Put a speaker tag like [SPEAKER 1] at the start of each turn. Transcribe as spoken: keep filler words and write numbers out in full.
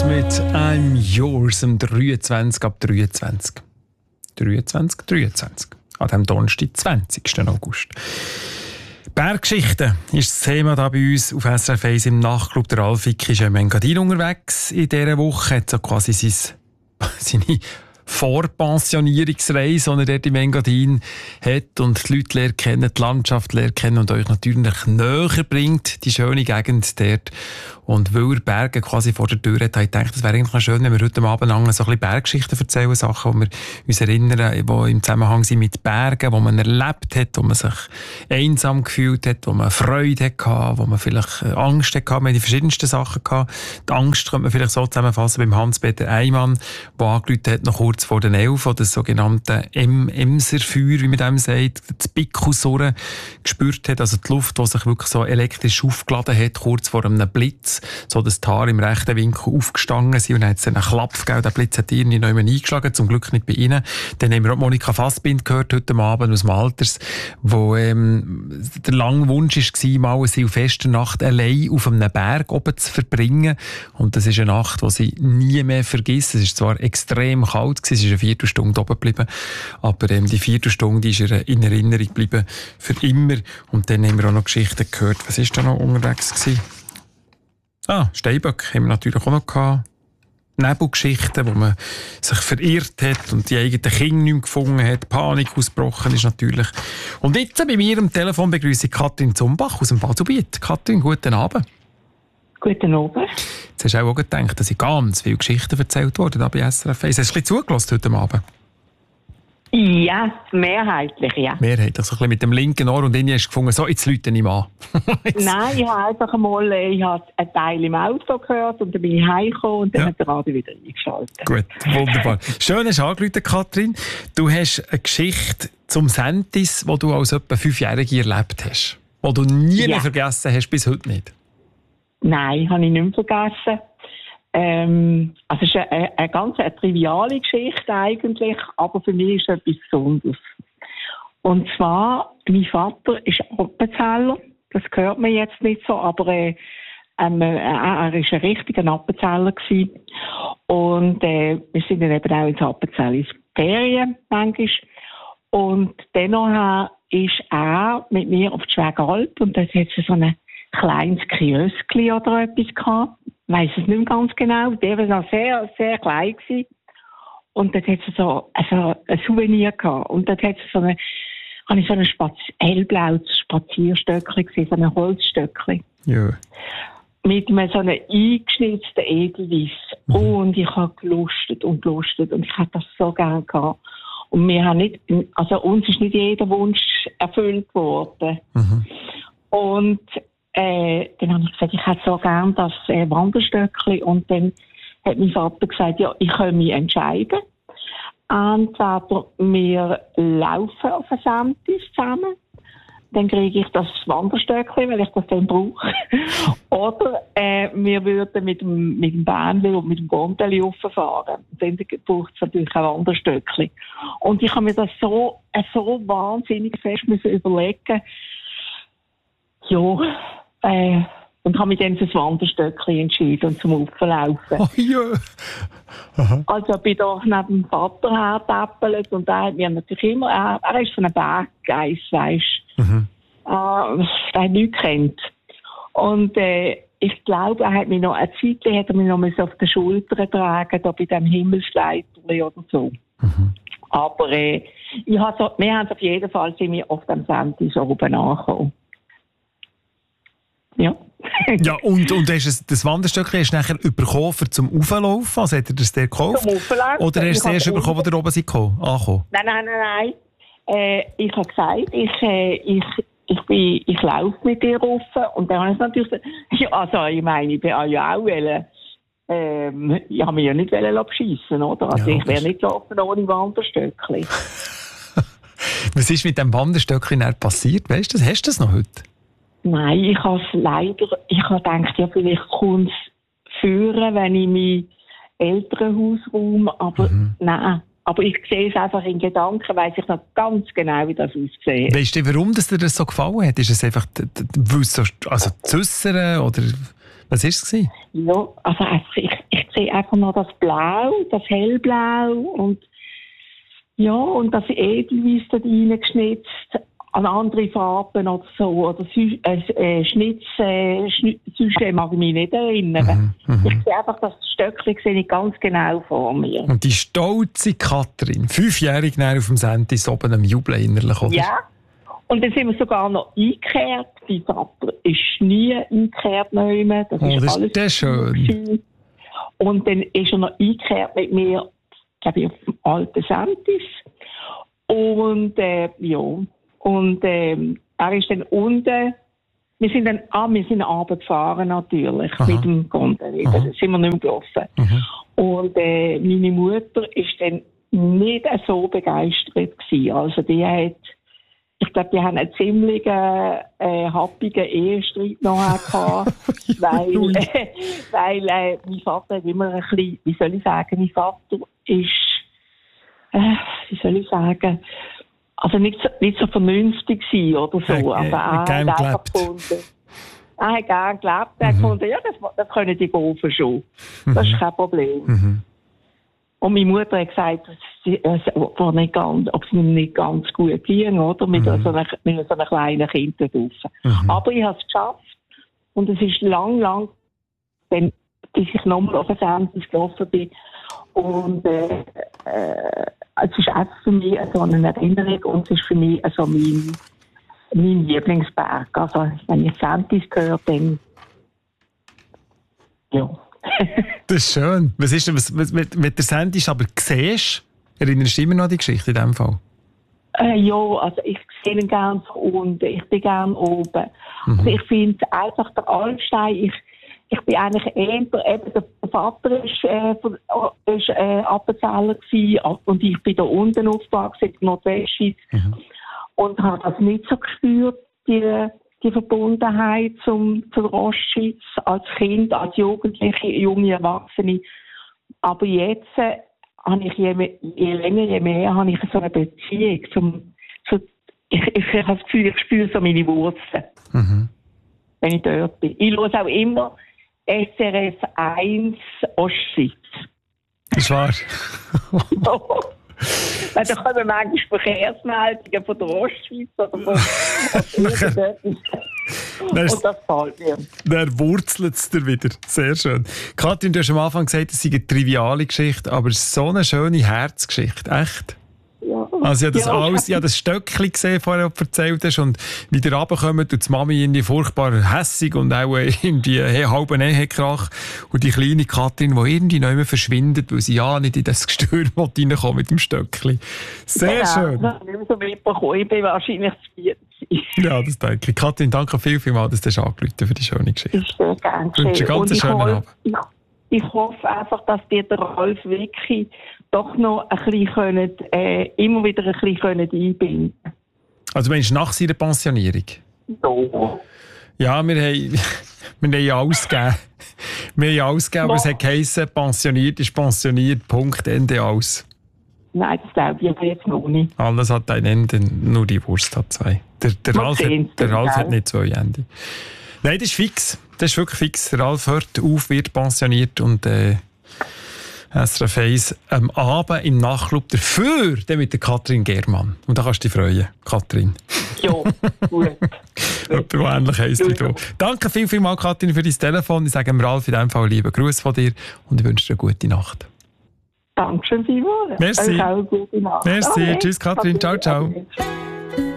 [SPEAKER 1] mit I'm Yours am dreiundzwanzig ab dreiundzwanzig. dreiundzwanzig, dreiundzwanzig. An dem Donnerstag, zwanzigsten August. Berggeschichten ist das Thema da bei uns auf S R F eins im Nachtclub. Der Alfik ist im Engadin unterwegs in dieser Woche. Hat so quasi sein, seine Vorpensionierungsreise, die er dort im Engadin hat und die Leute lernen kennen, die Landschaft lernen kennen und euch natürlich näher bringt, die schöne Gegend dort. Und weil er Berge quasi vor der Tür hat, habe ich gedacht, es wäre eigentlich noch schön, wenn wir heute Abend so ein bisschen Berggeschichten erzählen, Sachen, die wir uns erinnern, die im Zusammenhang sind mit Bergen, wo man erlebt hat, wo man sich einsam gefühlt hat, wo man Freude hatte, wo man vielleicht Angst hatte. Wir haben die verschiedensten Sachen gehabt. Die Angst könnte man vielleicht so zusammenfassen beim Hans-Peter Eymann, der angerufen hat, noch kurz vor den elf, das sogenannte Emserfeuer, wie man dem sagt, das Bickelsurren gespürt hat, also die Luft, die sich wirklich so elektrisch aufgeladen hat, kurz vor einem Blitz, so dass die Haare im rechten Winkel aufgestanden sind und dann hat es einen Klapp gegeben, der Blitz hat irgendwie noch einmal eingeschlagen, zum Glück nicht bei ihnen. Dann haben wir auch Monika Fassbind gehört heute Abend aus dem Alters, wo ähm, der lange Wunsch war, mal eine Silvesternacht allein auf einem Berg oben zu verbringen, und das ist eine Nacht, die sie nie mehr vergisst. Es ist zwar extrem kalt gewesen, es ist eine Viertelstunde oben geblieben, aber ähm, die Viertelstunde ist ihr in Erinnerung geblieben für immer. Und dann haben wir auch noch Geschichten gehört. Was war da noch unterwegs gewesen? Ah, Steinböck haben wir natürlich auch noch gehabt. Nebelgeschichten, wo man sich verirrt hat und die eigenen Kinder nicht mehr gefunden hat. Panik ausgebrochen ist natürlich. Und jetzt bei mir am Telefon begrüße ich Katrin Zumbach aus dem Baselbiet. Katrin, guten Abend.
[SPEAKER 2] Guten Abend.
[SPEAKER 1] Jetzt hast du auch gedacht, dass ich ganz viele Geschichten erzählt worden da bei S R F eins. Hast du ein bisschen zugelassen heute Abend?
[SPEAKER 2] Ja, mehrheitlich, ja.
[SPEAKER 1] Mehrheitlich, so ein bisschen mit dem linken Ohr, und dann hast du gefunden, so, jetzt läute ich mal.
[SPEAKER 2] Nein, ich habe einfach einmal ich habe einen Teil im Auto gehört und dann bin ich heimgekommen und dann
[SPEAKER 1] ja.
[SPEAKER 2] hat der Radio wieder eingeschaltet.
[SPEAKER 1] Gut, wunderbar. Schön, hast du angerufen, Katrin. Du hast eine Geschichte zum Sentis, die du als etwa Fünfjährige erlebt hast, die du nie ja. mehr vergessen hast, bis heute nicht.
[SPEAKER 2] Nein, habe ich nicht mehr vergessen. Ähm, also es ist eine, eine ganz eine triviale Geschichte eigentlich, aber für mich ist es etwas Besonderes. Und zwar, mein Vater ist Appenzeller, das hört man jetzt nicht so, aber äh, ähm, äh, er war ein richtiger Appenzeller gewesen. Und äh, wir sind dann eben auch ins Appenzell ins Ferien manchmal. Und dennoch ist er mit mir auf die Schwägalp und dort hat es so ein kleines Kioskli oder etwas gehabt. Ich weiss es nicht mehr ganz genau. Der war noch sehr, sehr klein gewesen. Und dort hat es so also ein Souvenir gehabt. Und dort hat es so eine, habe ich so ein Spaz- hellblaues Spazierstöckchen gesehen, so ein Holzstöckchen.
[SPEAKER 1] Ja.
[SPEAKER 2] Mit einem so einem eingeschnitzten Edelweiss. Mhm. Und ich habe gelustet und gelustet. Und ich hätte das so gerne gehabt. Und wir haben nicht, also uns ist nicht jeder Wunsch erfüllt worden. Mhm. Und Äh, dann habe ich gesagt, ich hätte so gerne das äh, Wanderstöckchen. Und dann hat mein Vater gesagt, ja, ich kann mich entscheiden. Entweder wir laufen auf ein Sentis zusammen, dann kriege ich das Wanderstöckchen, weil ich das dann brauche. Oder äh, wir würden mit dem, mit dem Bähnchen und mit dem Gondeli rauffahren. Dann braucht es natürlich ein Wanderstöckchen. Und ich habe mir das so, äh, so wahnsinnig fest müssen überlegen. Ja, Äh, und habe mich dann für das Wanderstöckchen entschieden und zum Auflaufen.
[SPEAKER 1] Oh ja. Aha.
[SPEAKER 2] Also bin da neben dem Vater hergetäppelt und er hat mir natürlich immer, er, er ist von einem Berggeist, weisst du. Mhm. Äh, der hat nichts gekannt. Und äh, ich glaube, er hat mich noch eine Zeit lang hat er mich noch auf den Schultern tragen, da bei diesem Himmelsleiterli oder so. Mhm. Aber äh, ich hab so, wir haben auf jeden Fall sind wir auf dem Sentis oben angekommen. Ja.
[SPEAKER 1] Ja, und, und hast es, das Wanderstöckchen hast du nachher bekommen für zum Auflaufen? Also hat er das dir gekauft?
[SPEAKER 2] Zum Auflaufen.
[SPEAKER 1] Oder hast du es erst bekommen, als ihr oben seid angekommen?
[SPEAKER 2] Nein, nein, nein, nein. Äh, ich habe gesagt, ich, äh, ich, ich, bin, ich laufe mit dir rauf. Und dann habe ich natürlich gesagt, ja, also ich meine, ich bin ja auch wollen, ähm, ich habe mich ja nicht beschissen, oder? Also ja, ich wäre nicht gelaufen ohne Wanderstöckchen.
[SPEAKER 1] Was ist mit dem Wanderstöckchen passiert? Weißt du das? Hast du das noch heute?
[SPEAKER 2] Nein, ich habe es leider, ich habe gedacht, ja, vielleicht kommt es führen, wenn ich mein Elternhaus räume, aber mhm. nein. Aber ich sehe es einfach in Gedanken, weiss ich noch ganz genau, wie das aussieht.
[SPEAKER 1] Weißt du, warum das dir das so gefallen hat? Ist es einfach, weil es so, also Züssern oder was war es?
[SPEAKER 2] Ja, also einfach, ich, ich sehe einfach noch das Blau, das Hellblau und ja, und das Edelweiss da reingeschnitzt an andere Farben oder so, oder Sü- äh, äh, Schnitz, äh, Schnitt, sonst mag ich mich nicht erinnern. Mhm, ich sehe einfach, das Stöckchen sehe ich ganz genau vor mir.
[SPEAKER 1] Und die stolze Katrin, fünfjährig auf dem Sentis oben am Jubeln innerlich, oder?
[SPEAKER 2] Ja, und dann sind wir sogar noch eingekehrt. Mein Vater ist nie eingekehrt mehr. Das
[SPEAKER 1] oh,
[SPEAKER 2] ist
[SPEAKER 1] das
[SPEAKER 2] alles
[SPEAKER 1] ist schön.
[SPEAKER 2] Gewesen. Und dann ist er noch eingekehrt mit mir, glaube ich, auf dem alten Sentis. Und, äh, ja, und, äh, er ist dann unten, wir sind dann, ah, wir sind abends gefahren natürlich, aha, mit dem Gondel, da sind wir nicht mehr gelaufen. Aha. Und, äh, meine Mutter ist dann nicht so begeistert gewesen. Also, die hat, ich glaube, die haben einen ziemlich äh, happigen Ehestreit noch gehabt, weil, äh, weil äh, mein Vater hat immer ein bisschen, wie soll ich sagen, mein Vater ist, äh, wie soll ich sagen, also nicht so, nicht so vernünftig gewesen oder so.
[SPEAKER 1] Äh,
[SPEAKER 2] also er
[SPEAKER 1] äh,
[SPEAKER 2] hat einfach gefunden, er hat gerne gelebt, er hat mhm. gefunden, ja, das, das können die Golfen schon. Mhm. Das ist kein Problem. Mhm. Und meine Mutter hat gesagt, dass sie, äh, war nicht ganz, ob es mir nicht ganz gut ging, oder? Mit, mhm. so, einer, mit so einem kleinen Kind da draussen. Mhm. Aber ich habe es geschafft. Und es ist lang, lang, wenn, bis ich nochmal auf ein Sentis gelaufen bin. Und, äh, äh, es ist einfach für mich so eine Erinnerung und es ist für mich so mein, mein Lieblingsberg. Also, wenn ich Sentis höre, dann, ja.
[SPEAKER 1] Das ist schön. Was ist denn, was, was mit, mit der Sentis aber siehst, erinnerst du immer noch an die Geschichte in diesem Fall?
[SPEAKER 2] Äh, ja, also ich sehe ihn gerne von unten, ich bin gerne oben. Mhm. Also ich finde einfach der Altstein, ich, ich bin eigentlich eher, eben der Vater ist, äh, von, ist äh, Appenzeller gewesen und ich bin da unten aufgewachsen, in der Nordwestschweiz, mhm. und habe das nicht so gespürt, die die Verbundenheit zum, zur Ostschweiz als Kind, als Jugendliche, junge Erwachsene. Aber jetzt äh, habe ich je, mehr, je länger, je mehr habe ich so eine Beziehung zum, zu, ich, ich, ich habe das Gefühl, ich spüre so meine Wurzeln, mhm. wenn ich dort bin. Ich höre auch immer S R F eins Ostschweiz.
[SPEAKER 1] Das ist wahr.
[SPEAKER 2] Weil da kommen manchmal Verkehrsmeldungen von der Ostschweiz oder von irgendetwas. Und das gefällt mir.
[SPEAKER 1] Dann wurzelt es dir wieder. Sehr schön. Katrin, du hast am Anfang gesagt, es sei eine triviale Geschichte, aber es ist so eine schöne Herzgeschichte. Echt? Ja. Also ich habe das, ja, alles, ich habe das Stöckchen gesehen, vorher erzählt hast, und wie ihr runterkommt und die Mami irgendwie furchtbar hässig und auch irgendwie hey, halben Ehekrach und die kleine Katrin, die irgendwie noch immer verschwindet, weil sie ja nicht in das Gestür reinkommt mit dem Stöckchen. Sehr ja, schön.
[SPEAKER 2] Ja, ich habe so mitbekommen, ich bin wahrscheinlich zu viert.
[SPEAKER 1] Ja, das denke ich. Katrin, danke viel, viel mal, dass du angerufen hast für die schöne Geschichte.
[SPEAKER 2] Ich sehr gerne.
[SPEAKER 1] Ich wünsche einen ganz schönen Abend.
[SPEAKER 2] Ich, ich hoffe einfach, dass dir der Ralf wirklich doch noch ein bisschen können, äh, immer wieder ein bisschen können einbinden.
[SPEAKER 1] Also meinst du nach seiner Pensionierung?
[SPEAKER 2] Ja.
[SPEAKER 1] Ja, wir haben, wir haben ja alles gegeben. Wir haben ja alles gegeben, aber es hat geheissen, pensioniert ist pensioniert, Punkt, Ende, aus.
[SPEAKER 2] Nein, das glaube ich jetzt noch nicht.
[SPEAKER 1] Alles hat ein Ende, nur die Wurst hat zwei. Der, der Ralf, hat, der Ralf hat nicht zwei Ende. Nein, das ist fix. Das ist wirklich fix. Der Ralf hört auf, wird pensioniert und äh, S R F eins am Abend im Nachtclub dafür dann mit der Katrin Germann. Und da kannst du dich freuen, Katrin.
[SPEAKER 2] Ja, gut.
[SPEAKER 1] Jemand, der ähnlich heisst wie du. Danke viel, viel mal, Katrin, für dein Telefon. Ich sage dem Ralf in diesem Fall lieben Gruß von dir und ich wünsche dir eine gute Nacht.
[SPEAKER 2] Dankeschön vielmals.
[SPEAKER 1] Merci.
[SPEAKER 2] Euch auch eine gute Nacht.
[SPEAKER 1] Merci.
[SPEAKER 2] Okay.
[SPEAKER 1] Tschüss, Katrin. Ciao, ciao.